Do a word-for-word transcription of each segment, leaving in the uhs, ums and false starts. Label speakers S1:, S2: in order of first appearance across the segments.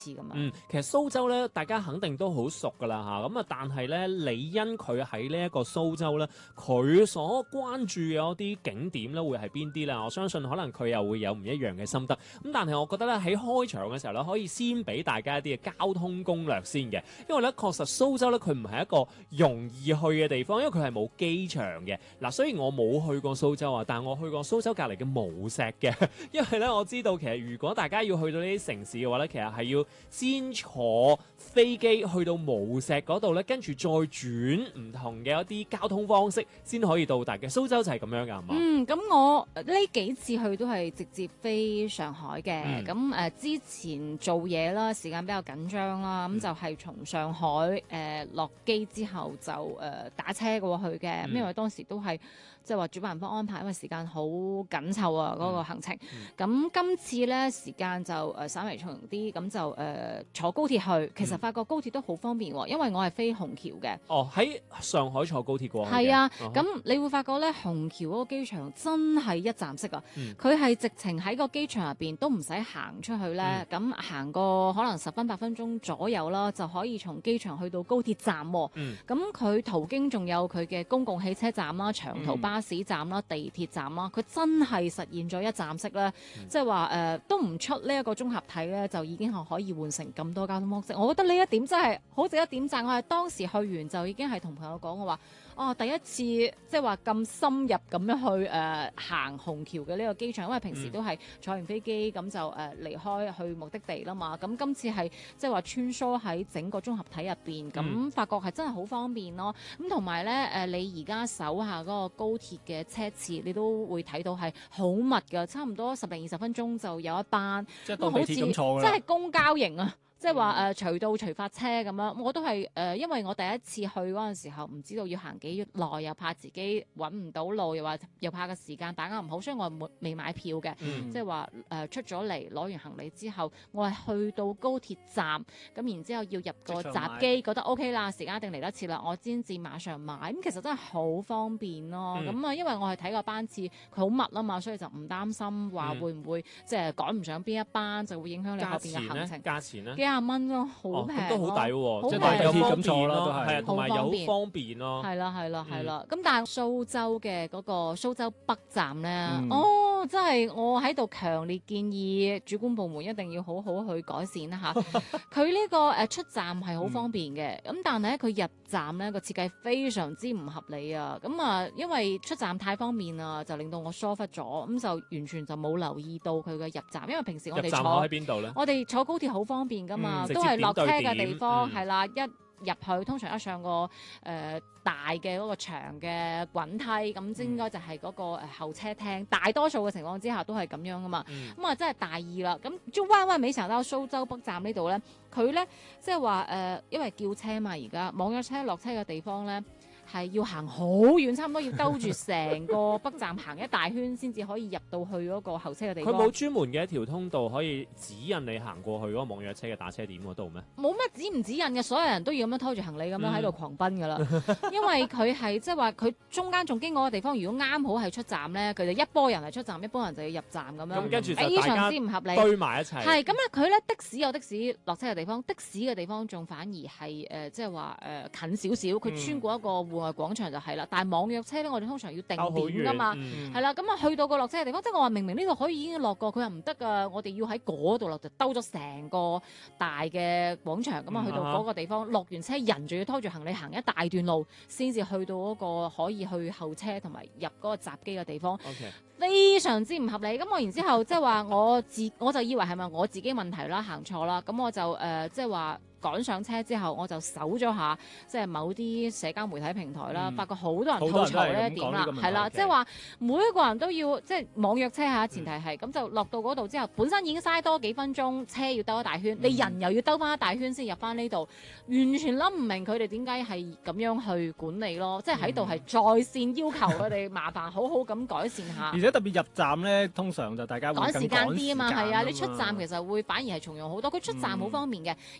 S1: 咁樣。
S2: 嗯，其實蘇州咧，大家肯定都好熟噶啦嚇，咁啊，但係咧，李欣佢喺呢一個蘇州咧，佢所關注嘅一啲景點咧，會係邊啲咧？我相信可能佢又會有唔一樣嘅心得。咁但係我覺得咧，喺開場嘅時候咧，可以先俾大家一啲嘅交通攻略先嘅，因為咧確實蘇州咧佢唔係一個容易去嘅地方，因為佢係冇機場嘅。嗱，雖然我冇去過蘇州啊，但係我去過蘇州隔離嘅無錫嘅，因為咧我知道其實如果大家要去到呢啲城市嘅話咧，其實係要先坐飛機去到無錫嗰度咧，跟住再轉唔同嘅一啲交通方式先可以到達嘅。蘇州就係咁樣㗎，係嘛？
S1: 嗯，咁我呢幾次去都係直接飛上海嘅。咁誒、嗯、之前做嘢啦，時間比較緊張啦，咁、嗯、就係從上海誒落機之後就誒、呃、打車過去嘅，嗯、因為當時都係即係話主辦方安排，因為時間好緊湊啊嗰、那個行程。咁、嗯嗯、今次咧時間就誒稍微長啲，咁就誒、呃、坐高鐵去。其實發覺高鐵都好方便喎，因為我係飛虹橋嘅。
S2: 哦，喺上海坐高鐵過去嘅。
S1: 係啊，咁、
S2: uh huh.
S1: 你會發覺咧，虹橋嗰個機場真係一站式啊！佢係、嗯、直情喺個機場入邊都唔使行出去咧，咁、嗯、行個可能十分八分鐘左右啦，就可以從機場去到高鐵站。咁佢、嗯、途經仲有佢嘅公共汽車站啦、長途巴士站啦、地鐵站啦，佢真係實現咗一站式咧，即係話誒都唔出呢一個綜合體咧，就已經係可以換成咁多交通方式。我覺得呢一點真係好值得點讚。我係當時去完就已經係同朋友講，我話哦，第一次即係話咁深入咁樣去誒、呃、行虹橋嘅呢個機場，因為平時都係坐完飛機咁就誒、呃、離開去目的地啦嘛。咁今次係即係話穿梭喺整個綜合體入邊，咁、嗯、發覺係真係好方便咯。咁同埋咧誒，你而家手下嗰個高鐵嘅車次，你都會睇到係好密㗎，差唔多十零二十分鐘就有一班，
S3: 即係當地鐵咁坐㗎啦，
S1: 即係公交型啊！即係話誒隨到隨發車咁樣，我都係誒、呃，因為我第一次去嗰陣時候唔知道要行幾耐，又怕自己揾唔到路，又話又怕個時間把握唔好，所以我係未買票嘅。嗯、即係話誒出咗嚟攞完行李之後，我係去到高鐵站，咁然之後要入個閘機，覺得 O K 啦，時間一定嚟得切啦，我先至馬上買。咁其實真係好方便咯。咁啊、嗯，因為我係睇個班次佢好密啊嘛，所以就唔擔心話會唔會、嗯、即係趕唔上邊一班，就會影響你後邊嘅行程。
S2: 價錢咧？
S1: 廿蚊咯，好平，
S2: 都好抵喎，
S3: 即係當地鐵咁坐啦，都係，
S2: 係啊，同埋又好方便咯。
S1: 係啦，係啦，係啦。咁但係蘇州嘅嗰個蘇州北站咧，
S3: 嗯、
S1: 哦，真係我喺度強烈建議主管部門一定要好好去改善啦嚇。佢呢個誒出站係好方便嘅，咁、嗯、但係咧佢入站咧個設計非常之唔合理啊。咁啊，因為出站太方便啦，就令到我疏忽咗，咁就完全就冇留意到佢嘅入站。因為平時我哋坐
S2: 喺邊度咧？
S1: 我哋坐高鐵好方便㗎。嘛，嗯、都係落車嘅地方，係、嗯、啦，一入去通常一上個誒、呃、大嘅嗰個長嘅滾梯，咁應該就係嗰個誒候車廳。大多數嘅情況之下都係咁樣噶嘛，咁啊、嗯、真係大意啦。咁就彎彎尾行到蘇州北站呢度咧，佢咧即係話誒，因為叫車嘛，而家網約車落車嘅地方咧。係要行好遠，差唔多要兜住成個北站行一大圈，先至可以入到去嗰個候車嘅地方。
S2: 佢冇專門嘅一條通道可以指引你行過去嗰個網約車嘅打車點嗰度咩？
S1: 冇乜指唔指引嘅，所有人都要咁樣拖住行李咁樣喺度狂奔㗎啦。嗯、因為佢係即係話佢中間仲經過嘅地方，如果啱好係出站咧，佢就一波人係出站，一波人就要入站咁樣。
S2: 咁跟住就
S1: 非常之唔合理，
S2: 堆埋一齊。
S1: 係咁咧，佢咧的士有的士落車嘅地方，的士嘅地方仲反而係誒即係話誒近少少，佢穿過一個戶外廣場就係啦。但係網約車咧，我哋通常要定點噶嘛，係啦，咁啊去到個落車嘅地方，即係我話明明呢度可以已經落過，佢又唔得噶，我哋要喺嗰度落，就兜咗成個大嘅廣場，咁啊去到嗰個地方落完車，人仲要拖住行李行一大段路，先至去到嗰個可以去候車同埋入嗰個閘機嘅地方，Okay. 非常之唔合理。咁我然之後即係話我自我就以為係咪我自己問題啦，行錯啦，咁我就誒即係話。趕上車之後，我就搜咗下，即係某啲社交媒體平台啦，嗯、發覺好多人吐槽呢一點啦，係啦，即係話每一個人都要即係網約車嚇，前提係咁、嗯、就落到嗰度之後，本身已經嘥多幾分鐘，車要兜一大圈，嗯、你人又要兜翻一大圈先入翻呢度，完全諗唔明佢哋點解係咁樣去管理咯，即係喺度係在線要求佢哋麻煩好好咁改善下。
S3: 而且特別入站咧，通常就大家會
S1: 趕時間啲啊嘛，係啊，
S3: 嘛
S1: 你出站其實會反而係從容好多，佢出站好方便嘅，嗯、一落個梯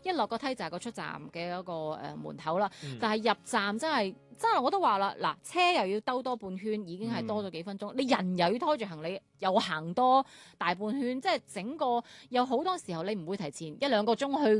S1: 梯就係個出站嘅一個誒門口啦。
S2: 嗯
S1: 但係入站真係真係我都話啦，嗱車又要兜多半圈，已經係多咗幾分鐘。嗯、你人又要拖住行李，又行多大半圈，即係整個有好多時候你唔會提前一兩個鐘去